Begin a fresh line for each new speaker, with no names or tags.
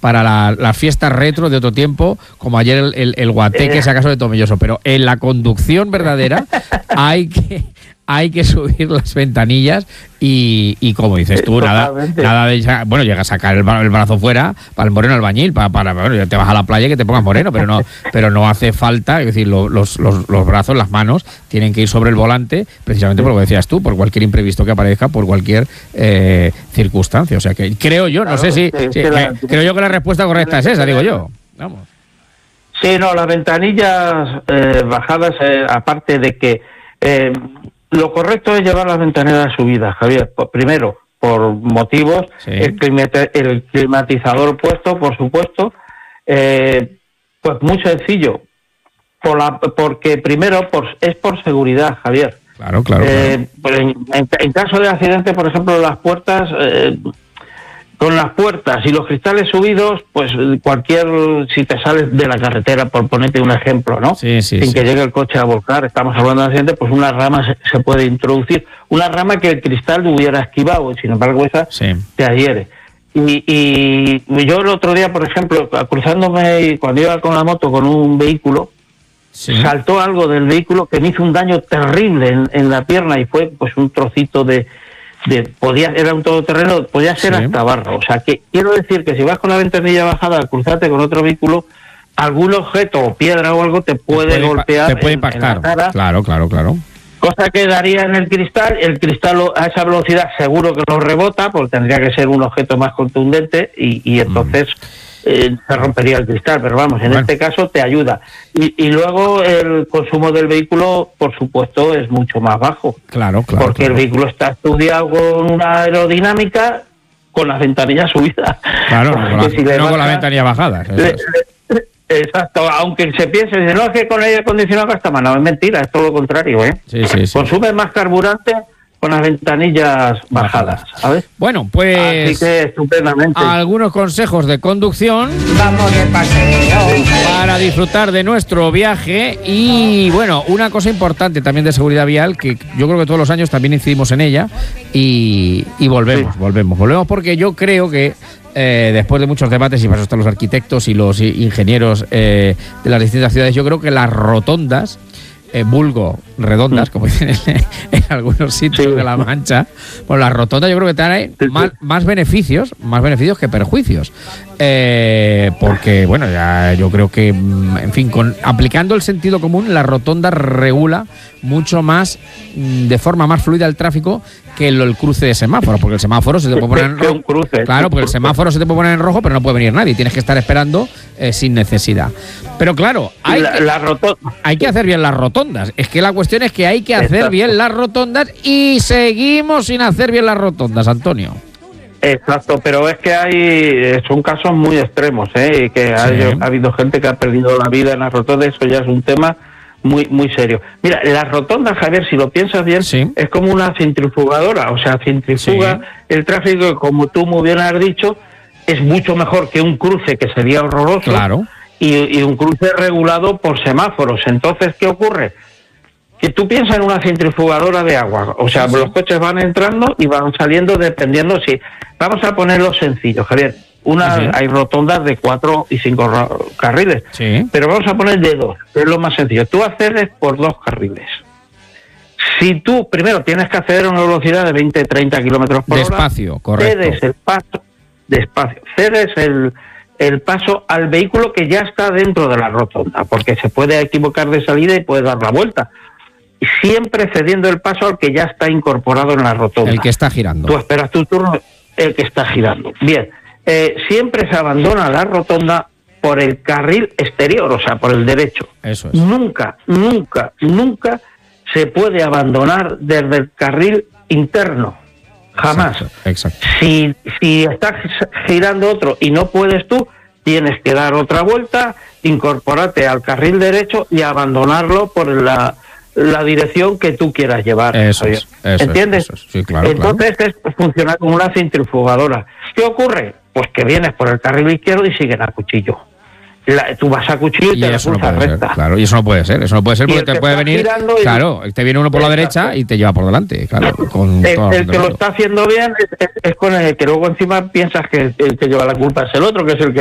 las fiestas retro de otro tiempo, como ayer el guateque, si acaso de Tomelloso, pero en la conducción verdadera hay que subir las ventanillas y como dices tú, nada de, bueno, llega a sacar el brazo fuera para el moreno albañil, bueno, ya te vas a la playa y que te pongas moreno, pero no hace falta, es decir, los brazos, las manos tienen que ir sobre el volante, precisamente por lo que decías tú, por cualquier imprevisto que aparezca, por cualquier circunstancia. O sea que creo yo, no sé si creo yo que la respuesta correcta es esa, digo yo. Vamos.
Sí, no, las ventanillas bajadas, aparte de que lo correcto es llevar las ventanillas subidas, Javier. Primero, por motivos, sí. El climatizador puesto, por supuesto. Pues muy sencillo. Porque primero es por seguridad, Javier.
Claro.
Pues en caso de accidente, por ejemplo, las puertas... con las puertas y los cristales subidos, pues si te sales de la carretera, por ponerte un ejemplo, ¿no?
Sí,
sin que llegue el coche a volcar, estamos hablando de accidente, pues una rama se puede introducir, una rama que el cristal hubiera esquivado, y sin embargo esa te adhiere. Y yo el otro día, por ejemplo, cruzándome, cuando iba con la moto con un vehículo, saltó algo del vehículo que me hizo un daño terrible en la pierna, y fue pues un trocito era un todoterreno, podía ser hasta barro. O sea, que quiero decir que si vas con la ventanilla bajada a cruzarte con otro vehículo, algún objeto o piedra o algo te puede golpear,
te puede impactar.
En la cara.
Claro.
Cosa que daría en el cristal a esa velocidad seguro que lo rebota, porque tendría que ser un objeto más contundente y entonces se rompería el cristal, pero vamos, en este caso te ayuda. Y luego el consumo del vehículo, por supuesto, es mucho más bajo.
Claro.
Porque el vehículo está estudiado con una aerodinámica con las ventanillas subidas.
Claro, con la ventanilla bajada.
Exacto, aunque se piense, no es que con el aire acondicionado gasta más, no, es mentira, es todo lo contrario, ¿eh?
Sí.
Consume más carburante con las ventanillas bajadas, ¿sabes?
Bueno, pues
así que estupendamente.
Algunos consejos de conducción.
Vamos de paseo
para disfrutar de nuestro viaje. Y bueno, una cosa importante también de seguridad vial, que yo creo que todos los años también incidimos en ella, y volvemos porque yo creo que después de muchos debates, y para eso están los arquitectos y los ingenieros de las distintas ciudades, yo creo que las rotondas, vulgo redondas, como dicen en algunos sitios de La Mancha, pues las rotondas yo creo que traen más beneficios que perjuicios, porque bueno, ya yo creo que, en fin, aplicando el sentido común, la rotonda regula mucho más, de forma más fluida el tráfico que el cruce de semáforos, porque el semáforo se te puede poner en rojo. Claro, porque el semáforo se te puede poner en rojo, pero no puede venir nadie, tienes que estar esperando sin necesidad. Pero claro, hay que hacer bien las rotondas. Es que la cuestión es que hay que hacer bien las rotondas, y seguimos sin hacer bien las rotondas, Antonio.
Exacto, pero es que son casos muy extremos, y que ha habido gente que ha perdido la vida en las rotondas. Eso ya es un tema muy muy serio. Mira, las rotondas, Javier, si lo piensas bien, es como una centrifugadora, o sea, centrifuga el tráfico, como tú muy bien has dicho, es mucho mejor que un cruce, que sería horroroso,
claro,
y un cruce regulado por semáforos. Entonces, ¿qué ocurre? Que tú piensas en una centrifugadora de agua, o sea, los coches van entrando y van saliendo dependiendo si... Vamos a ponerlo sencillo, Javier. Hay rotondas de 4 y 5 carriles, pero vamos a poner de 2, es lo más sencillo. Tú accedes por 2 carriles. Si tú primero tienes que acceder a una velocidad de 20-30 kilómetros por hora,
despacio, correcto,
cedes el paso, cedes el paso al vehículo que ya está dentro de la rotonda, porque se puede equivocar de salida y puede dar la vuelta. Siempre cediendo el paso al que ya está incorporado en la rotonda.
El que está girando.
Tú esperas tu turno, el que está girando. Bien. Siempre se abandona la rotonda por el carril exterior, o sea, por el derecho.
Eso es.
Nunca se puede abandonar desde el carril interno. Jamás.
Exacto.
Si estás girando otro y no puedes tú, tienes que dar otra vuelta, incorporarte al carril derecho y abandonarlo por la dirección que tú quieras llevar.
Eso es.
¿Entiendes?
Eso es. Sí, claro.
Entonces funciona como una centrifugadora. ¿Qué ocurre? Pues que vienes por el carril izquierdo y siguen a cuchillo. Tú vas a cuchillo y te
eso no
puede
recta. Claro, y eso no puede ser porque te puede venir... Claro, te viene uno por la derecha y te lleva por delante. Claro,
el que lo está haciendo bien es con el que luego encima piensas que el que lleva la culpa es el otro, que es el que